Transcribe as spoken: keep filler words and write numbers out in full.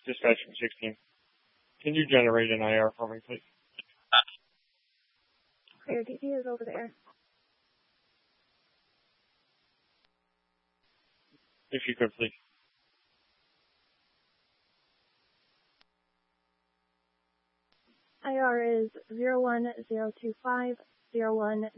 Dispatch from sixteen. Can you generate an I R for me, please? Your D P is over there. If you could, please. I R is zero one zero two five zero one